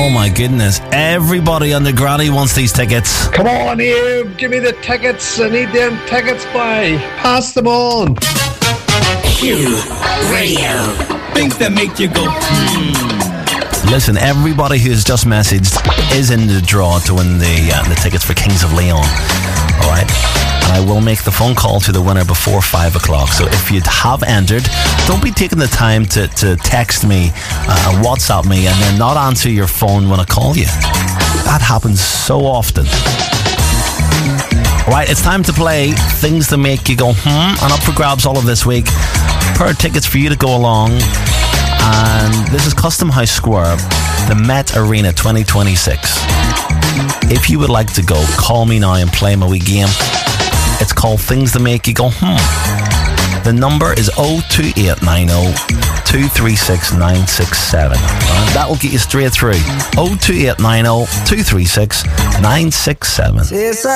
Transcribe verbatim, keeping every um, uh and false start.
Oh my goodness. Everybody on the granny wants these tickets. Come on, Hugh. Give me the tickets. I need them tickets, boy. Pass them on. Q Radio. Things that make you go, hmm. Listen, everybody who's just messaged is in the draw to win the uh, the tickets for Kings of Leon. All right? And I will make the phone call to the winner before five o'clock. So if you have entered, don't be taking the time to, to text me uh, and WhatsApp me and then not answer your phone when I call you. That happens so often. All right, it's time to play Things That Make You Go, hmm. And up for grabs all of this week. Per tickets for you to go along. And this is Custom House Square, the Met Arena twenty twenty-six. If you would like to go, call me now and play my wee game. It's called Things That Make You Go, hmm. The number is oh two eight nine oh, two three six, nine six seven. And that will get you straight through. oh two eight nine oh, two three six, nine six seven.